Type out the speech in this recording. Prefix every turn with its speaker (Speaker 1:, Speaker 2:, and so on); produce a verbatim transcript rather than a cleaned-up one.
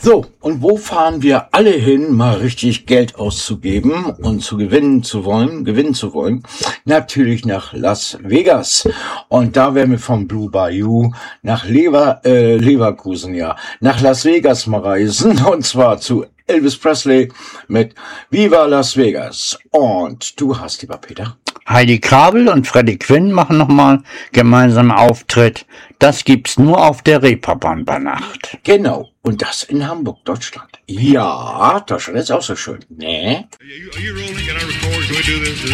Speaker 1: So, und wo fahren wir alle hin, mal richtig Geld auszugeben und zu gewinnen zu wollen, gewinnen zu wollen? Natürlich nach Las Vegas. Und da werden wir vom Blue Bayou nach Lever, äh, Leverkusen, ja, nach Las Vegas mal reisen. Und zwar zu Elvis Presley mit Viva Las Vegas. Und du hast, lieber Peter?
Speaker 2: Heidi Krabel und Freddie Quinn machen nochmal gemeinsam Auftritt. Das gibt's nur auf der Reeperbahn bei Nacht.
Speaker 1: Genau. Und das in Hamburg, Deutschland. Ja, Deutschland ist auch so schön. Ne?